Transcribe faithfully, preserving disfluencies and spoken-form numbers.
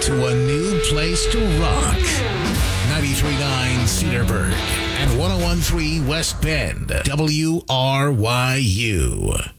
to a new place to rock. ninety-three point nine Cedarburg and one oh one point three West Bend. W R Y U.